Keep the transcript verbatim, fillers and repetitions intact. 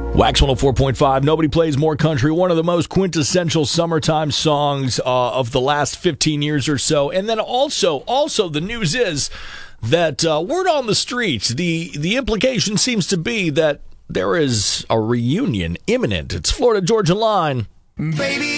Wax one oh four point five, Nobody Plays More Country, one of the most quintessential summertime songs uh, of the last fifteen years or so. And then also, also the news is that uh, word on the streets, the, the implication seems to be that there is a reunion imminent. It's Florida Georgia Line. Baby,